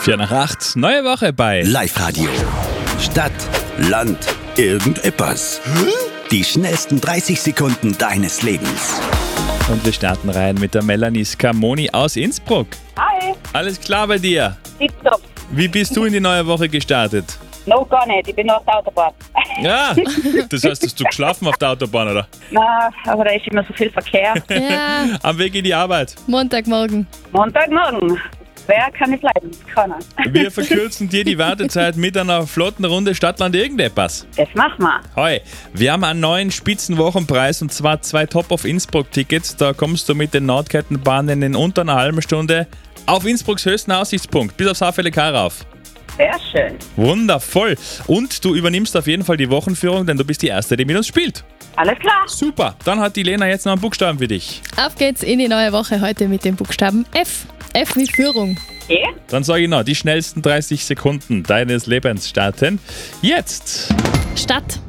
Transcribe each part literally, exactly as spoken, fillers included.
Vier nach acht, neue Woche bei Live-Radio. Stadt, Land, irgendetwas. Die schnellsten dreißig Sekunden deines Lebens. Und wir starten rein mit der Melanie Scamoni aus Innsbruck. Hi, Alles klar bei dir? tipptopp. Wie bist du in die neue Woche gestartet? No, gar nicht, ich bin noch auf der Autobahn. Ja, das heißt, hast du geschlafen auf der Autobahn, oder? Na, aber da ist immer so viel Verkehr. Ja, Am Weg in die Arbeit. Montagmorgen. Montagmorgen. Wer kann nicht leiden? Keiner. Wir verkürzen dir die Wartezeit mit einer flotten Runde Stadtland irgendetwas. Das machen wir. Hoi, wir haben einen neuen Spitzenwochenpreis und zwar zwei Top-of-Innsbruck-Tickets. Da kommst du mit den Nordkettenbahnen in unter einer halben Stunde auf Innsbrucks höchsten Aussichtspunkt, bis aufs H V L K rauf. Sehr schön. Wundervoll. Und du übernimmst auf jeden Fall die Wochenführung, denn du bist die Erste, die mit uns spielt. Alles klar. Super, dann hat die Lena jetzt noch einen Buchstaben für dich. Auf geht's in die neue Woche heute mit dem Buchstaben F. F wie Führung. Okay. Dann sage ich noch, die schnellsten dreißig Sekunden deines Lebens starten jetzt. Stadt.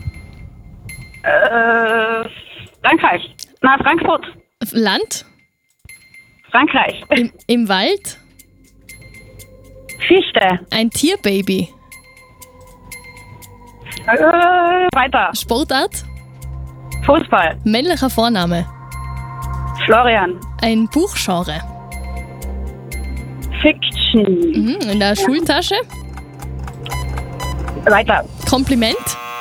Äh, Frankreich. Na, Frankfurt. Land. Frankreich. Im, im Wald. Fichte. Ein Tierbaby. Äh, weiter. Sportart. Fußball. Männlicher Vorname. Florian. Ein Buchgenre. Fiction. Mhm, in der Schultasche. Weiter. Kompliment.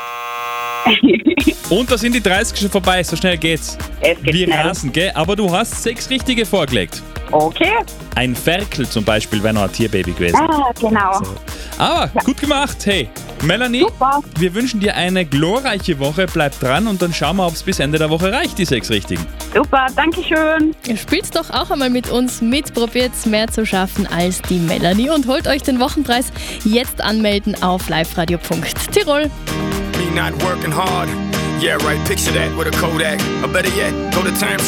Und da sind die dreißig schon vorbei, so schnell geht's. Es geht Wir schnell. rasen, gell? Aber du hast sechs richtige vorgelegt. Okay. Ein Ferkel zum Beispiel wäre noch ein Tierbaby gewesen. Ah, genau. Aber gut gemacht, hey. Melanie, Super. wir wünschen dir eine glorreiche Woche. Bleib dran und dann schauen wir, ob es bis Ende der Woche reicht, die sechs richtigen. Super, danke schön. Ihr spielt doch auch einmal mit uns mit, probiert's mehr zu schaffen als die Melanie und holt euch den Wochenpreis. Jetzt anmelden auf liveradio punkt tirol. Me not working hard. Yeah, right. Picture that with a Kodak. Or better yet, go to Times